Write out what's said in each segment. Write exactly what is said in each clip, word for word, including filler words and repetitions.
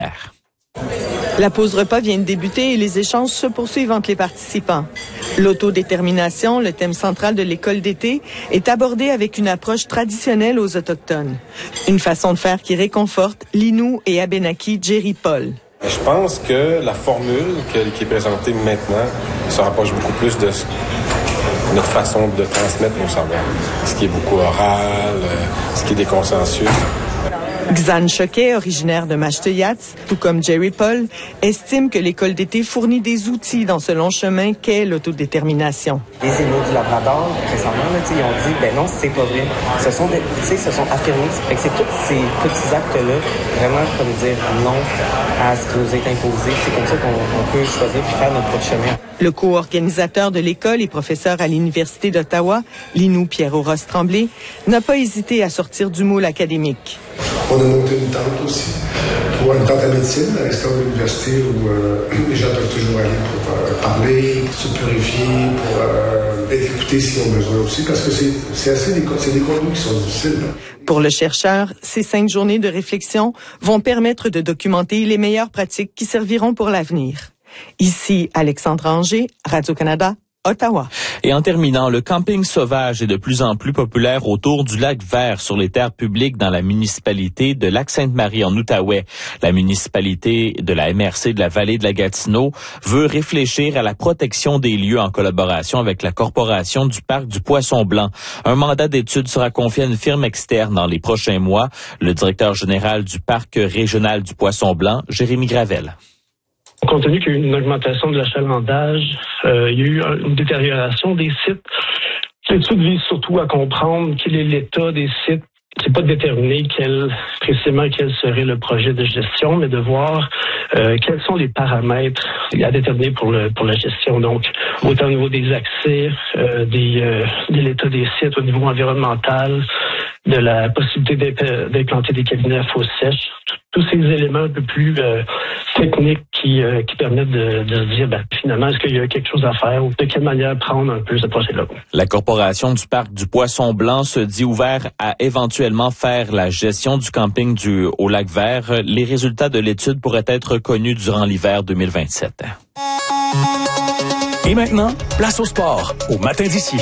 La pause repas vient de débuter et les échanges se poursuivent entre les participants. L'autodétermination, le thème central de l'école d'été, est abordé avec une approche traditionnelle aux Autochtones. Une façon de faire qui réconforte l'Innu et Abénaki Jerry Paul. Je pense que la formule qui est présentée maintenant se rapproche beaucoup plus de notre façon de transmettre nos savoirs. Ce qui est beaucoup oral, ce qui est des consensus. Xan Choquet, originaire de Mashteuiatsi, tout comme Jerry Paul, estime que l'école d'été fournit des outils dans ce long chemin qu'est l'autodétermination. Les Inuits du Labrador, récemment, là, ils ont dit, ben non, c'est pas vrai. Ce sont, se sont affirmés. Fait que c'est tous ces petits actes-là, vraiment comme dire non à ce qui nous est imposé. C'est comme ça qu'on on peut choisir et faire notre propre chemin. Le co-organisateur de l'école et professeur à l'Université d'Ottawa, l'Innu Pierre-Aurosse Tremblay, n'a pas hésité à sortir du moule académique. On a monté une tente aussi, pour une tente à médecine à l'extérieur de l'université où euh, les gens peuvent toujours aller pour euh, parler, se purifier, pour euh, être écoutés s'ils ont besoin aussi, parce que c'est, c'est assez des, c'est des contenus qui sont difficiles. Là. Pour le chercheur, ces cinq journées de réflexion vont permettre de documenter les meilleures pratiques qui serviront pour l'avenir. Ici, Alexandre Anger, Radio-Canada, Ottawa. Et en terminant, le camping sauvage est de plus en plus populaire autour du lac Vert sur les terres publiques dans la municipalité de Lac-Sainte-Marie en Outaouais. La municipalité de la M R C de la vallée de la Gatineau veut réfléchir à la protection des lieux en collaboration avec la corporation du parc du Poisson-Blanc. Un mandat d'étude sera confié à une firme externe dans les prochains mois. Le directeur général du parc régional du Poisson-Blanc, Jérémy Gravel. Compte tenu qu'il y a eu une augmentation de l'achalandage, euh, il y a eu une détérioration des sites. L'étude vise surtout à comprendre quel est l'état des sites. C'est pas de déterminer quel, précisément quel serait le projet de gestion, mais de voir euh, quels sont les paramètres à déterminer pour le pour la gestion. Donc, autant au niveau des accès, euh, des euh, de l'état des sites, au niveau environnemental, de la possibilité d'implanter des cabinets à fosse sèche, tous ces éléments un peu plus euh, techniques qui, euh, qui permettent de, de se dire, ben, finalement, est-ce qu'il y a quelque chose à faire ou de quelle manière prendre un peu ce procédé-là. La corporation du parc du Poisson-Blanc se dit ouverte à éventuellement faire la gestion du camping du au lac Vert. Les résultats de l'étude pourraient être connus durant l'hiver deux mille vingt-sept. Et maintenant, place au sport, au matin d'ici.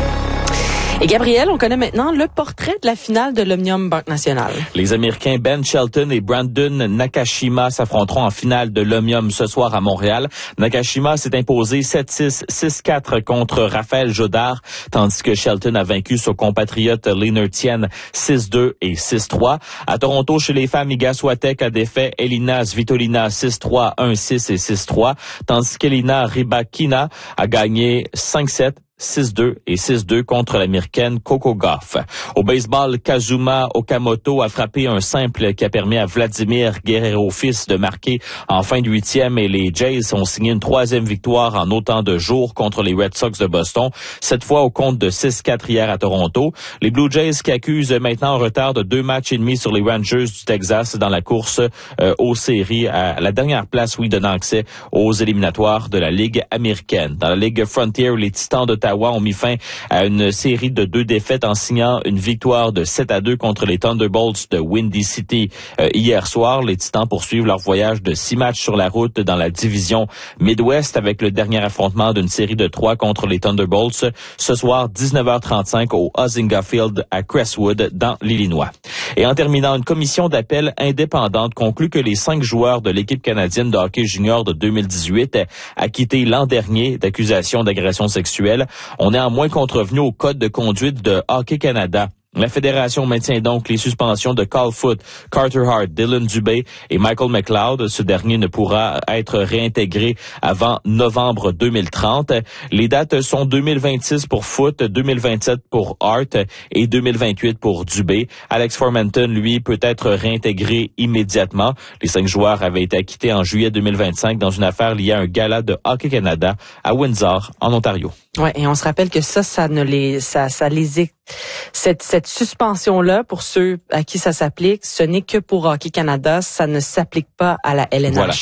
Et Gabriel, on connaît maintenant le portrait de la finale de l'Omnium Banque Nationale. Les Américains Ben Shelton et Brandon Nakashima s'affronteront en finale de l'Omnium ce soir à Montréal. Nakashima s'est imposé sept six, six quatre contre Raphaël Jodard, tandis que Shelton a vaincu son compatriote Leonard Tien six deux et six trois. À Toronto, chez les femmes, Iga Swiatek a défait Elina Svitolina six trois, un six et six trois, tandis qu'Elina Rybakina a gagné cinq sept, six deux et six deux contre l'Américaine Coco Gauff. Au baseball, Kazuma Okamoto a frappé un simple qui a permis à Vladimir Guerrero-Fils de marquer en fin de huitième et les Jays ont signé une troisième victoire en autant de jours contre les Red Sox de Boston, cette fois au compte de six quatre hier à Toronto. Les Blue Jays qui accusent maintenant un retard de deux matchs et demi sur les Rangers du Texas dans la course euh, aux séries à la dernière place, oui, donnant accès aux éliminatoires de la Ligue américaine. Dans la Ligue Frontier, les Titans d'Ottawa ont mis fin à une série de deux défaites en signant une victoire de sept à deux contre les Thunderbolts de Windy City euh, hier soir. Les Titans poursuivent leur voyage de six matchs sur la route dans la division Midwest avec le dernier affrontement d'une série de trois contre les Thunderbolts ce soir dix-neuf heures trente-cinq au Huizenga Field à Crestwood dans l'Illinois. Et en terminant, une commission d'appel indépendante conclut que les cinq joueurs de l'équipe canadienne de hockey junior de deux mille dix-huit acquittés l'an dernier d'accusations d'agression sexuelle ont néanmoins contrevenu au Code de conduite de Hockey Canada. La Fédération maintient donc les suspensions de Carl Foote, Carter Hart, Dylan Dubé et Michael McLeod. Ce dernier ne pourra être réintégré avant novembre deux mille trente. Les dates sont deux mille vingt-six pour Foote, deux mille vingt-sept pour Hart et deux mille vingt-huit pour Dubé. Alex Formanton, lui, peut être réintégré immédiatement. Les cinq joueurs avaient été acquittés en juillet deux mille vingt-cinq dans une affaire liée à un gala de Hockey Canada à Windsor, en Ontario. Ouais, et on se rappelle que ça, ça ne les, ça, ça les, cette, cette suspension-là, pour ceux à qui ça s'applique, ce n'est que pour Hockey Canada, ça ne s'applique pas à la L N H. Voilà.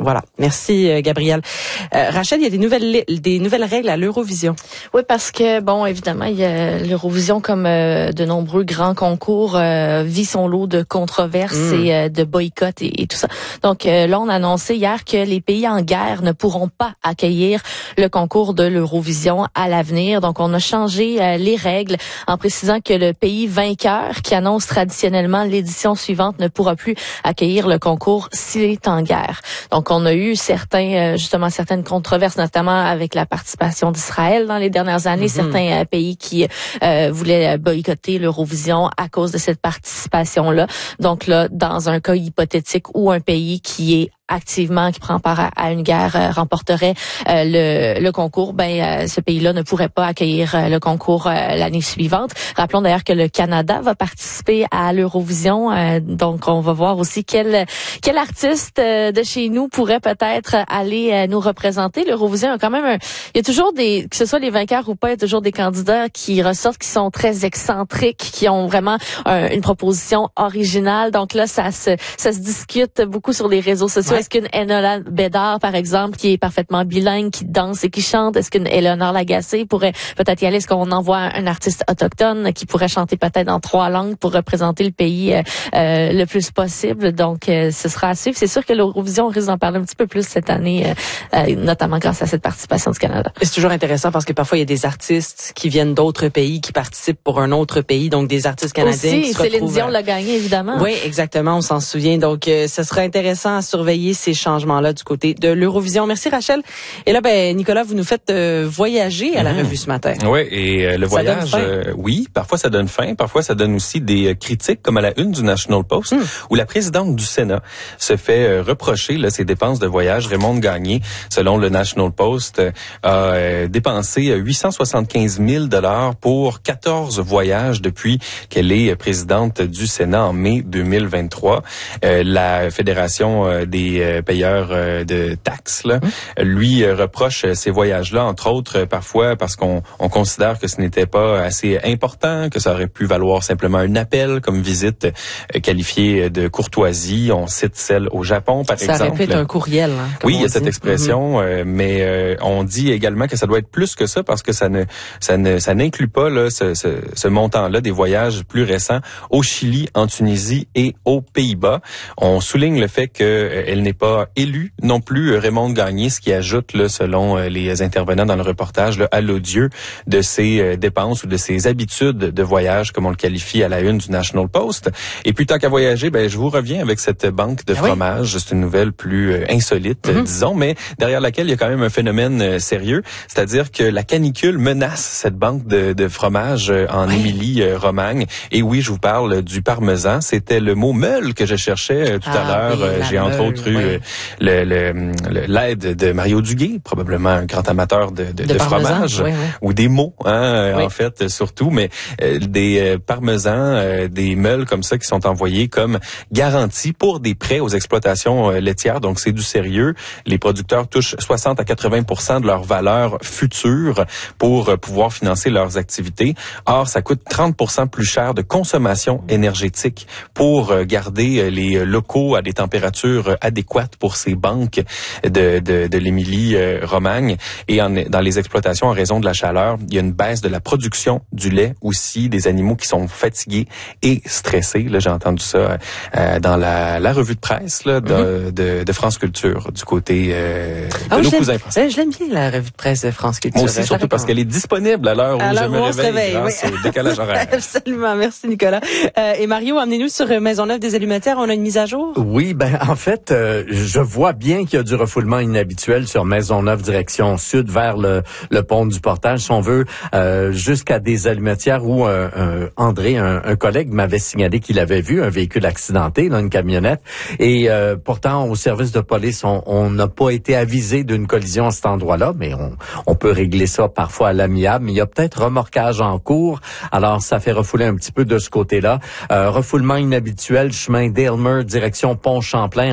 Voilà. Merci, euh, Gabrielle. Euh, Rachel, il y a des nouvelles, des nouvelles règles à l'Eurovision. Oui, parce que, bon, évidemment, il y a l'Eurovision, comme euh, de nombreux grands concours, euh, vit son lot de controverses mmh. et euh, de boycotts et, et tout ça. Donc euh, là, on a annoncé hier que les pays en guerre ne pourront pas accueillir le concours de l'Eurovision à l'avenir. Donc, on a changé euh, les règles en précisant que le pays vainqueur, qui annonce traditionnellement l'édition suivante, ne pourra plus accueillir le concours s'il est en guerre. Donc, on a eu certains, euh, justement, certaines controverses, notamment avec la participation d'Israël dans les dernières années, mm-hmm. certains euh, pays qui euh, voulaient boycotter l'Eurovision à cause de cette participation-là. Donc là, dans un cas hypothétique où un pays qui est activement, qui prend part à, à une guerre, euh, remporterait euh, le, le concours, ben euh, ce pays-là ne pourrait pas accueillir euh, le concours euh, l'année suivante. Rappelons d'ailleurs que le Canada va participer à l'Eurovision, euh, donc on va voir aussi quel quel artiste euh, de chez nous pourrait peut-être aller euh, nous représenter. L'Eurovision a quand même un, il y a toujours des, que ce soit les vainqueurs ou pas, il y a toujours des candidats qui ressortent, qui sont très excentriques, qui ont vraiment un, une proposition originale. Donc là, ça se ça se discute beaucoup sur les réseaux sociaux. Ouais. Est-ce qu'une Enola Bédard, par exemple, qui est parfaitement bilingue, qui danse et qui chante, est-ce qu'une Éléonore Lagacé pourrait peut-être y aller? Est-ce qu'on envoie un artiste autochtone qui pourrait chanter peut-être en trois langues pour représenter le pays euh, euh, le plus possible? Donc, euh, ce sera à suivre. C'est sûr que l'Eurovision risque d'en parler un petit peu plus cette année, euh, euh, notamment grâce à cette participation du Canada. C'est toujours intéressant parce que parfois, il y a des artistes qui viennent d'autres pays, qui participent pour un autre pays, donc des artistes canadiens aussi, qui se Céline retrouvent... Dion l'a gagné, évidemment. Oui, exactement, on s'en souvient. Donc, euh, ce sera intéressant à surveiller ces changements-là du côté de l'Eurovision. Merci, Rachel. Et là, ben Nicolas, vous nous faites euh, voyager à la mmh. revue ce matin. Oui, et euh, le ça voyage, euh, oui, parfois ça donne faim, parfois ça donne aussi des euh, critiques, comme à la une du National Post, mmh. où la présidente du Sénat se fait euh, reprocher là, ses dépenses de voyage. Raymonde Gagné, selon le National Post, euh, a euh, dépensé huit cent soixante-quinze mille dollars pour quatorze voyages depuis qu'elle est présidente du Sénat en mai deux mille vingt-trois. Euh, la Fédération euh, des euh, payeurs euh, de taxes là, mmh. lui euh, reproche ces voyages-là, entre autres, euh, parfois parce qu'on on considère que ce n'était pas assez important, que ça aurait pu valoir simplement un appel comme visite euh, qualifiée de courtoisie. On cite celle au Japon, par ça exemple. Ça aurait pu être un courriel. Hein, oui, il y a dit. cette expression, mmh. euh, mais euh, on dit également que ça doit être plus que ça parce que ça ne ça ne ça n'inclut pas là ce, ce, ce montant-là des voyages plus récents au Chili, en Tunisie et aux Pays-Bas. On souligne le fait que euh, elle n'est pas élue non plus, Raymonde Gagné, ce qui ajoute là, selon euh, les intervenants dans le reportage là, à l'odieux de ses euh, dépenses ou de ses habitudes de voyage, comme on le qualifie à la une du National Post. Et puis tant qu'à voyager, ben je vous reviens avec cette banque de ah fromage. Oui? C'est une nouvelle plus euh, insolite, mm-hmm. disons, mais derrière laquelle il y a quand même un phénomène euh, sérieux, c'est-à-dire que la canicule menace cette banque de, de fromage euh, en oui. Émilie-Romagne. Et oui, je vous parle du parmesan. C'était le mot meule que je cherchais euh, tout ah, à l'heure. Oui, euh, J'ai entre meule, autres eu oui. le, le, le, l'aide de Mario Duguay, probablement un grand amateur de, de, de, de fromage, oui, oui. ou des mots, hein, oui. en fait, surtout, mais euh, des euh, parmesans, euh, des meules comme ça qui sont envoyés comme garantie pour des prêts aux exploitations euh, laitières. Donc, c'est du sérieux. Les producteurs touchent soixante à quatre-vingts pour cent de leur valeur future pour euh, pouvoir financer leurs activités. Or, ça coûte trente pour cent plus cher de consommation énergétique pour euh, garder les locaux à des températures adéquates pour ces banques de, de, de l'Émilie-Romagne. Et en, dans les exploitations, en raison de la chaleur, il y a une baisse de la production du lait aussi, des animaux qui sont fatigués et stressés. Là, j'ai entendu ça euh, dans la, la revue de presse là, de, mm-hmm. de, de France Culture, du côté euh, de ah, nos cousins français. Je l'aime bien, la revue de presse de France Culture. Moi aussi, surtout parce qu'elle est disponible à l'heure où Alors, je me réveille, réveille grâce oui. au décalage horaire. Absolument, merci Nicolas. Euh, et Mario, emmenez-nous sur Maisonneuve des Allumetières. On a une mise à jour? Oui, ben en fait, euh, je vois bien qu'il y a du refoulement inhabituel sur Maisonneuve direction sud vers le, le pont du Portage, si on veut, euh, jusqu'à des allumetières où euh, euh, André, un, un collègue, m'avait signalé qu'il avait vu un véhicule accidenté, là, une camionnette. Et euh, pourtant, au service de police, on n'a pas été avisé d'une collision à cet endroit-là, mais on, on peut régler ça parfois à l'amiable. Mais il y a peut-être remorquage en cours, alors ça fait refouler un petit peu de ce côté-là. Euh, refoulement inhabituel, chemin d'Aylmer, direction Pont-Champlain, en provenance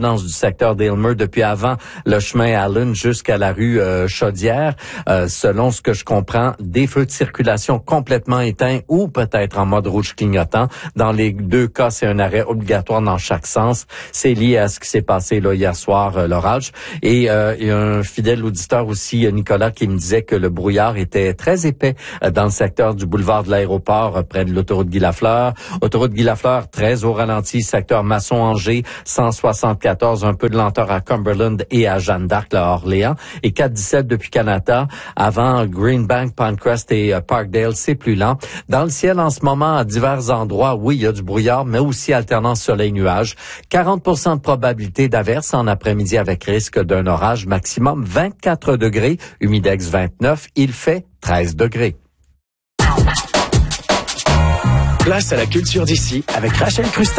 provenance du secteur d'Aylmer depuis avant le chemin Allen jusqu'à la rue euh, Chaudière. Euh, selon ce que je comprends, des feux de circulation complètement éteints ou peut-être en mode rouge clignotant. Dans les deux cas, c'est un arrêt obligatoire dans chaque sens. C'est lié à ce qui s'est passé là hier soir, euh, l'orage. Et euh, il y a un fidèle auditeur aussi, Nicolas, qui me disait que le brouillard était très épais euh, dans le secteur du boulevard de l'aéroport, euh, près de l'autoroute Guy-Lafleur. Autoroute Guy-Lafleur, très au ralenti, secteur Masson-Angers, cent soixante-quatorze, un peu de lenteur à Cumberland et à Jeanne d'Arc, là, à Orléans. Et quatre dix-sept depuis Canada, avant Greenbank, Pinecrest et euh, Parkdale, c'est plus lent. Dans le ciel, en ce moment, à divers endroits, oui, il y a du brouillard, mais aussi alternance soleil-nuage. quarante pour cent de probabilité d'averse en après-midi avec risque d'un orage, maximum vingt-quatre degrés, humidex vingt-neuf, il fait treize degrés. Place à la culture d'ici avec Rachel Crustin.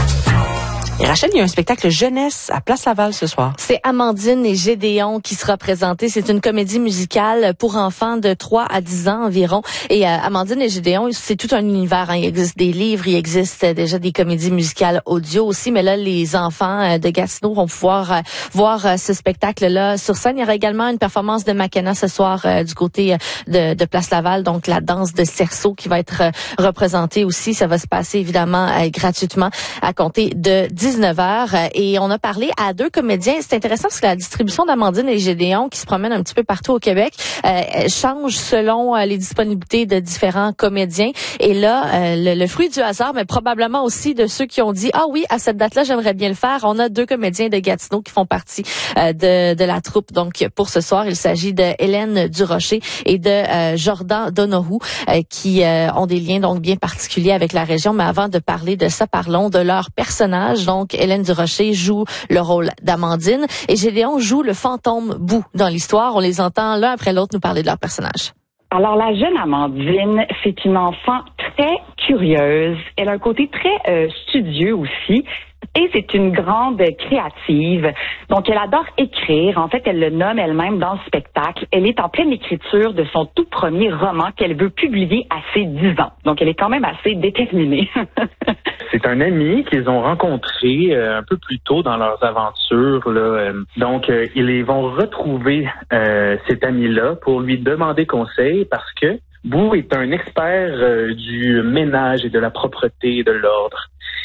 Et Rachel, il y a un spectacle jeunesse à Place Laval ce soir. C'est Amandine et Gédéon qui sera présenté. C'est une comédie musicale pour enfants de trois à dix ans environ. Et euh, Amandine et Gédéon, c'est tout un univers. Hein. Il existe des livres, il existe déjà des comédies musicales audio aussi. Mais là, les enfants euh, de Gatineau vont pouvoir euh, voir euh, ce spectacle-là sur scène. Il y aura également une performance de Makena ce soir euh, du côté euh, de, de Place Laval. Donc, la danse de cerceau qui va être euh, représentée aussi. Ça va se passer évidemment euh, gratuitement à compter de dix-neuf heures. Et on a parlé à deux comédiens. C'est intéressant parce que la distribution d'Amandine et Gédéon, qui se promènent un petit peu partout au Québec, euh, change selon euh, les disponibilités de différents comédiens. Et là, euh, le, le fruit du hasard, mais probablement aussi de ceux qui ont dit « Ah oui, à cette date-là, j'aimerais bien le faire ». On a deux comédiens de Gatineau qui font partie euh, de, de la troupe. Donc, pour ce soir, il s'agit de Hélène Durocher et de euh, Jordan Donohue euh, qui euh, ont des liens donc bien particuliers avec la région. Mais avant de parler de ça, parlons de leur personnage. Donc, Hélène Durocher joue le rôle d'Amandine et Gédéon joue le fantôme Bou dans l'histoire. On les entend l'un après l'autre nous parler de leur personnage. Alors, la jeune Amandine, c'est une enfant très curieuse. Elle a un côté très euh, studieux aussi. Et c'est une grande créative. Donc, elle adore écrire. En fait, elle le nomme elle-même dans le spectacle. Elle est en pleine écriture de son tout premier roman qu'elle veut publier à ses dix ans. Donc, elle est quand même assez déterminée. C'est un ami qu'ils ont rencontré euh, un peu plus tôt dans leurs aventures. Là, euh, donc, euh, ils vont retrouver euh, cet ami-là pour lui demander conseil parce que Bou est un expert euh, du ménage et de la propreté et de l'ordre.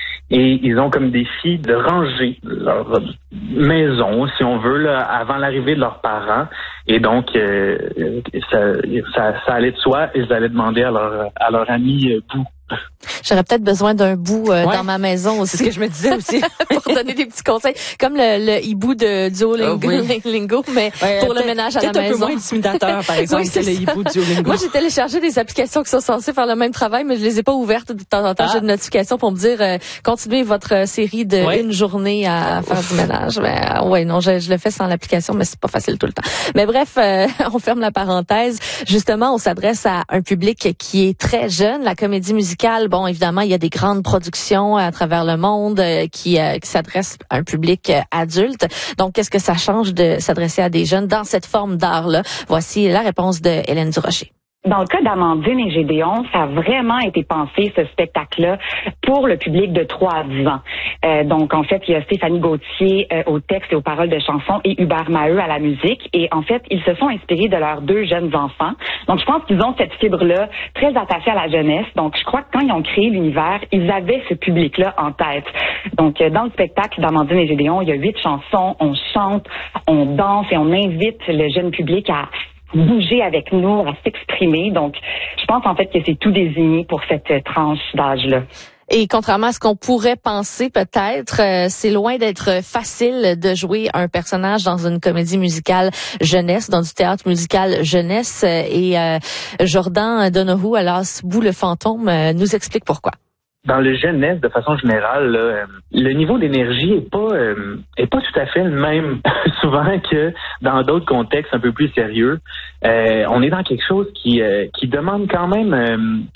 Et ils ont comme défi de ranger leur maison, si on veut, là, avant l'arrivée de leurs parents. Et donc, euh, ça, ça, ça allait de soi. Ils allaient demander à leur, à leur ami euh, Bou. J'aurais peut-être besoin d'un bout euh, ouais. dans ma maison aussi. C'est ce que je me disais aussi. Pour donner des petits conseils. Comme le, le hibou de Duolingo, oh, oui. Lingo, mais ouais, pour le ménage à la maison. Peut-être un peu moins intimidateur, par exemple, oui, que le hibou de Duolingo. Moi, j'ai téléchargé des applications qui sont censées faire le même travail, mais je les ai pas ouvertes. De temps en temps, ah. j'ai une notification pour me dire euh, continuez votre série de ouais. une journée à faire du ménage. Mais euh, ouais, non, je, je le fais sans l'application, mais c'est pas facile tout le temps. Mais bref, euh, on ferme la parenthèse. Justement, on s'adresse à un public qui est très jeune. La comédie musicale, bon, évidemment, il y a des grandes productions à travers le monde euh, qui, euh, qui s'adressent à un public euh, adulte. Donc, qu'est-ce que ça change de s'adresser à des jeunes dans cette forme d'art-là? Voici la réponse de Hélène Durocher. Dans le cas d'Amandine et Gédéon, ça a vraiment été pensé, ce spectacle-là, pour le public de trois à dix ans. Euh, donc, en fait, il y a Stéphanie Gauthier euh, au texte et aux paroles de chansons et Hubert Maheu à la musique. Et en fait, ils se sont inspirés de leurs deux jeunes enfants. Donc, je pense qu'ils ont cette fibre-là très attachée à la jeunesse. Donc, je crois que quand ils ont créé l'univers, ils avaient ce public-là en tête. Donc, euh, dans le spectacle d'Amandine et Gédéon, il y a huit chansons. On chante, on danse et on invite le jeune public à bouger avec nous, à s'exprimer. Donc, je pense en fait que c'est tout désigné pour cette tranche d'âge-là. Et contrairement à ce qu'on pourrait penser peut-être, euh, c'est loin d'être facile de jouer un personnage dans une comédie musicale jeunesse, dans du théâtre musical jeunesse. Et euh, Jordan Donohue, alias Bou le fantôme, euh, nous explique pourquoi. Dans le jeunesse, de façon générale, là, le niveau d'énergie est pas euh, est pas tout à fait le même souvent que dans d'autres contextes un peu plus sérieux. Euh, on est dans quelque chose qui euh, qui demande quand même euh,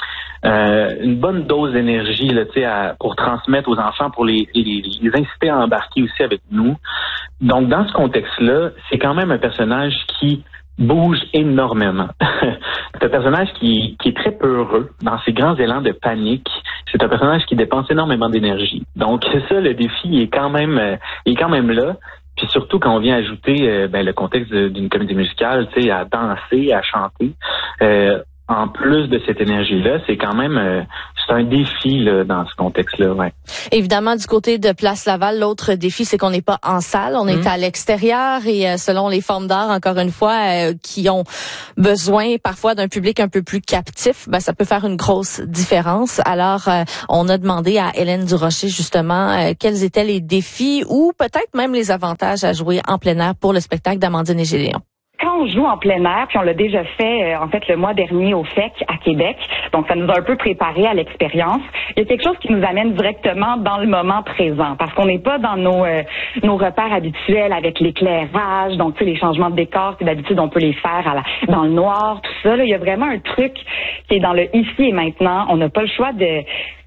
euh, une bonne dose d'énergie là, tu sais, pour transmettre aux enfants, pour les, les les inciter à embarquer aussi avec nous. Donc dans ce contexte-là, c'est quand même un personnage qui bouge énormément. C'est un personnage qui, qui est très peureux dans ses grands élans de panique. C'est un personnage qui dépense énormément d'énergie. Donc ça, le défi est quand même, euh, est quand même là. Puis surtout quand on vient ajouter euh, ben, le contexte de, d'une comédie musicale, tu sais, à danser, à chanter. Euh, en plus de cette énergie-là, c'est quand même euh, c'est un défi là, dans ce contexte-là. Ouais. Évidemment, du côté de Place Laval, l'autre défi, c'est qu'on n'est pas en salle, on mmh. est à l'extérieur et euh, selon les formes d'art, encore une fois, euh, qui ont besoin parfois d'un public un peu plus captif, ben, ça peut faire une grosse différence. Alors, euh, on a demandé à Hélène Durocher justement euh, quels étaient les défis ou peut-être même les avantages à jouer en plein air pour le spectacle d'Amandine et Gédéon. Quand on joue en plein air, puis on l'a déjà fait euh, en fait le mois dernier au F E C à Québec, donc ça nous a un peu préparé à l'expérience. Il y a quelque chose qui nous amène directement dans le moment présent, parce qu'on n'est pas dans nos euh, nos repères habituels avec l'éclairage, donc tu sais les changements de décor, puis d'habitude on peut les faire à la, dans le noir, tout ça. Là, il y a vraiment un truc qui est dans le ici et maintenant. On n'a pas le choix de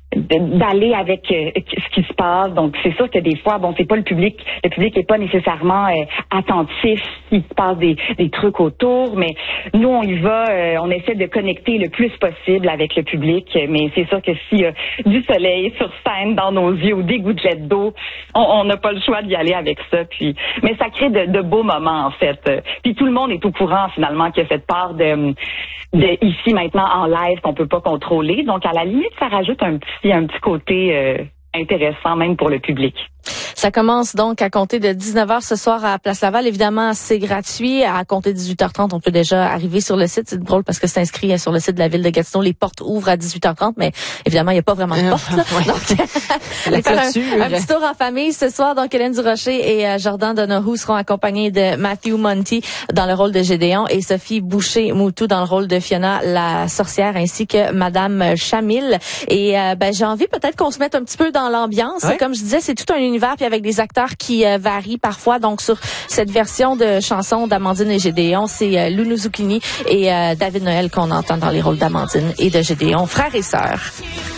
d'aller avec euh, ce qui se passe. Donc c'est sûr que des fois, bon, c'est pas le public, le public est pas nécessairement euh, attentif, il se passe des, des trucs autour, mais nous on y va, euh, on essaie de connecter le plus possible avec le public, mais c'est sûr que s'il y a du soleil sur scène dans nos yeux ou des gouttelettes d'eau, on n'a pas le choix d'y aller avec ça. Puis, mais ça crée de, de beaux moments en fait. Puis tout le monde est au courant finalement qu'il y a cette part de, de ici maintenant en live qu'on peut pas contrôler. Donc à la limite, ça rajoute un petit un petit côté euh, intéressant même pour le public. Ça commence donc à compter de dix-neuf heures ce soir à Place Laval. Évidemment, c'est gratuit. À compter de dix-huit heures trente, on peut déjà arriver sur le site. C'est drôle parce que c'est inscrit sur le site de la ville de Gatineau. Les portes ouvrent à dix-huit heures trente, mais évidemment, il n'y a pas vraiment de porte. Là. Ouais. Donc, la clôture. Un, un petit tour en famille ce soir. Donc, Hélène Durocher et euh, Jordan Donohue seront accompagnés de Matthew Monty dans le rôle de Gédéon et Sophie Boucher-Moutou dans le rôle de Fiona la sorcière, ainsi que Madame Chamille. Et euh, ben, j'ai envie peut-être qu'on se mette un petit peu dans l'ambiance. Ouais. Comme je disais, c'est tout un univers, puis avec des acteurs qui euh, varient parfois. Donc, sur cette version de chanson d'Amandine et Gédéon, c'est euh, Lounou Zucchini et euh, David Noël qu'on entend dans les rôles d'Amandine et de Gédéon, frères et sœurs.